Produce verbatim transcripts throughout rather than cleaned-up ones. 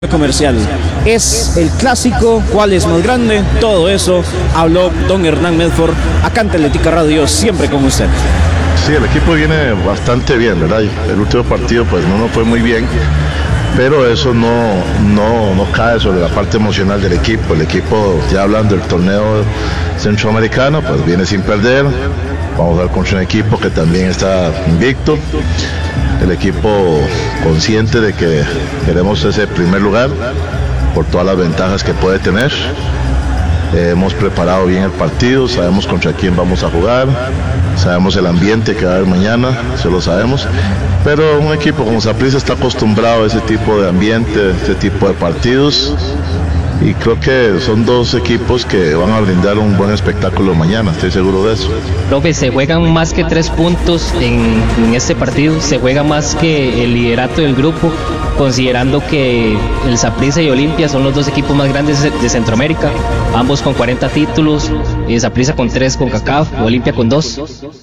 Comercial. ¿Es el clásico? ¿Cuál es más grande? Todo eso habló don Hernán Medford acá en Teletica Radio, siempre con usted. Sí, el equipo viene bastante bien, ¿verdad? El último partido pues no nos fue muy bien, pero eso no, no, no cae sobre la parte emocional del equipo. El equipo, ya hablando del torneo centroamericano, pues viene sin perder. Vamos a ver contra un equipo que también está invicto. El equipo consciente de que queremos ese primer lugar por todas las ventajas que puede tener. Eh, hemos preparado bien el partido, sabemos contra quién vamos a jugar, sabemos el ambiente que va a haber mañana, eso lo sabemos. Pero un equipo como Saprissa está acostumbrado a ese tipo de ambiente, ese tipo de partidos. Y creo que son dos equipos que van a brindar un buen espectáculo mañana, estoy seguro de eso. Profe, se juegan más que tres puntos en, en este partido, se juega más que el liderato del grupo, considerando que el Saprissa y Olimpia son los dos equipos más grandes de Centroamérica, ambos con cuarenta títulos, eh, Saprissa con tres con CACAF, Olimpia con dos.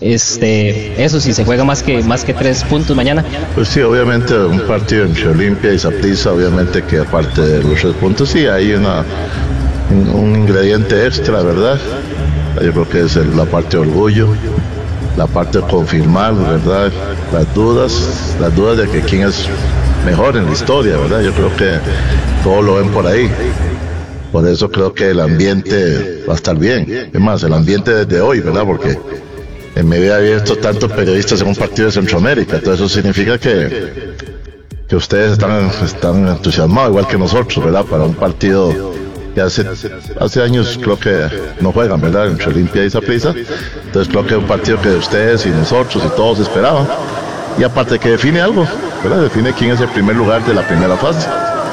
Este, eso sí, se juega más que más que tres puntos mañana. Pues sí, obviamente un partido entre Olimpia y Saprissa, obviamente que aparte de los tres puntos, sí hay una, un, un ingrediente extra, ¿verdad? Yo creo que es el, la parte de orgullo, la parte de confirmar, ¿verdad? Las dudas, las dudas de que quién es mejor en la historia, ¿verdad? Yo creo que todos lo ven por ahí. Por eso creo que el ambiente va a estar bien. Es más, el ambiente desde hoy, ¿verdad? Porque en mi vida había visto tantos periodistas en un partido de Centroamérica. Entonces eso significa que, que ustedes están, están entusiasmados, igual que nosotros, ¿verdad? Para un partido que hace, hace años creo que no juegan, ¿verdad? Entre Olimpia y Saprissa. Entonces creo que es un partido que ustedes y nosotros y todos esperaban. Y aparte que define algo, ¿verdad? Define quién es el primer lugar de la primera fase.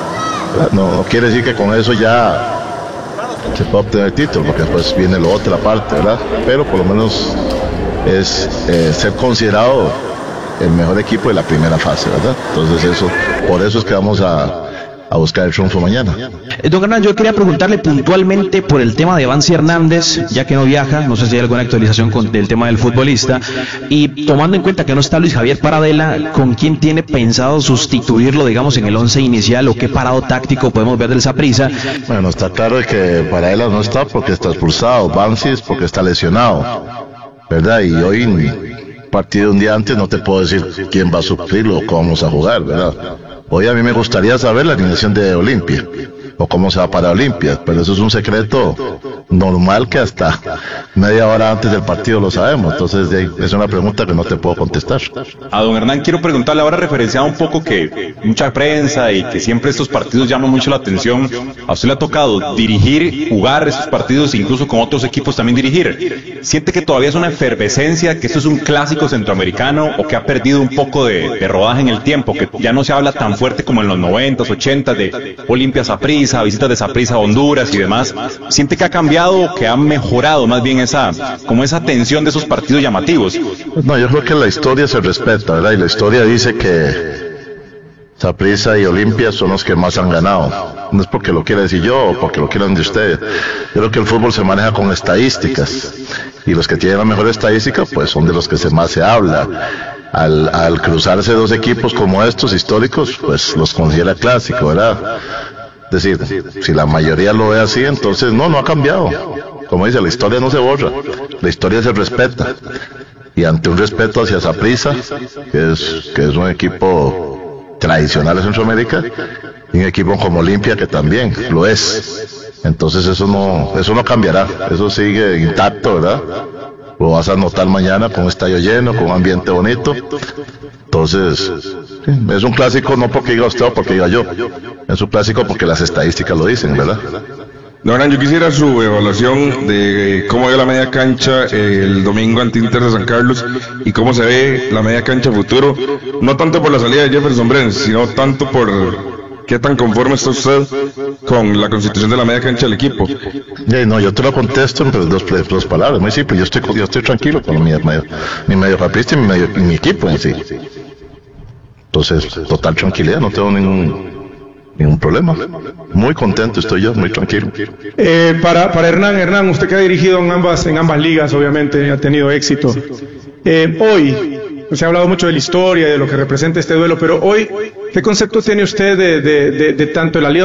No, no quiere decir que con eso ya se puede obtener el título, porque después viene la otra parte, ¿verdad? Pero por lo menos es eh, ser considerado el mejor equipo de la primera fase, ¿verdad? Entonces eso, por eso es que vamos a, a buscar el triunfo mañana. Eh, don Hernán, yo quería preguntarle puntualmente por el tema de Vancy Hernández, ya que no viaja, no sé si hay alguna actualización con, del tema del futbolista, y tomando en cuenta que no está Luis Javier Paradela, ¿con quién tiene pensado sustituirlo, digamos, en el once inicial, o qué parado táctico podemos ver del Saprissa? Bueno, está claro que Paradela no está porque está expulsado, Vancy es porque está lesionado, ¿verdad? Y hoy, partido un día antes, no te puedo decir quién va a suplirlo o cómo vamos a jugar, ¿verdad? Hoy a mí me gustaría saber la alineación de Olimpia, o cómo se va para Olimpia, pero eso es un secreto normal que hasta media hora antes del partido lo sabemos. Entonces es una pregunta que no te puedo contestar. A don Hernán quiero preguntarle ahora, referenciado un poco que mucha prensa y que siempre estos partidos llaman mucho la atención. A usted le ha tocado dirigir, jugar esos partidos, incluso con otros equipos también dirigir. ¿Siente que todavía es una efervescencia, que esto es un clásico centroamericano, o que ha perdido un poco de, de rodaje en el tiempo, que ya no se habla tan fuerte como en los noventas, ochentas de Olimpia Saprissa, visitas de Saprissa a Honduras y demás? ¿Siente que ha cambiado, que ha mejorado más bien esa, como esa tensión de esos partidos llamativos? No, yo creo que la historia se respeta, ¿verdad? Y la historia dice que Saprissa y Olimpia son los que más han ganado. No es porque lo quiera decir yo o porque lo quieran de ustedes. Yo creo que el fútbol se maneja con estadísticas, y los que tienen la mejor estadística pues son de los que se más se habla. Al, al cruzarse dos equipos como estos históricos, pues los considera clásico, ¿verdad? Es decir, si la mayoría lo ve así, entonces no, no ha cambiado. Como dice, la historia no se borra, la historia se respeta. Y ante un respeto hacia Saprissa, que es, que es un equipo tradicional de Centroamérica, y un equipo como Olimpia que también lo es. Entonces eso no, eso no cambiará, eso sigue intacto, ¿verdad? Lo vas a notar mañana con un estadio lleno, con un ambiente bonito. Entonces, es un clásico no porque diga usted o porque diga yo. Es un clásico porque las estadísticas lo dicen, ¿verdad? Don Hernán, yo quisiera su evaluación de cómo ve la media cancha el domingo ante Inter de San Carlos, y cómo se ve la media cancha futuro, no tanto por la salida de Jefferson Brenes, sino tanto por qué tan conforme está usted con la constitución de la media cancha del equipo. Yeah, no, yo te lo contesto en dos, dos palabras, muy simple. Yo estoy, yo estoy tranquilo con mi medio, mi mediocampista y mi, medio, y mi equipo en sí. Entonces, total tranquilidad, no tengo ningún ningún problema. Muy contento estoy yo, muy tranquilo. Eh, para, para Hernán, Hernán, usted que ha dirigido en ambas, en ambas ligas, obviamente ha tenido éxito. Eh, hoy, se ha hablado mucho de la historia y de lo que representa este duelo, pero hoy, ¿qué concepto tiene usted de, de, de, de tanto el aliado